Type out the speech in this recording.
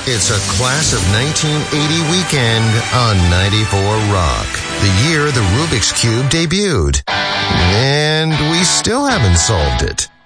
It's a class of 1980 weekend on 94 Rock, the year the Rubik's Cube debuted. And we still haven't solved it.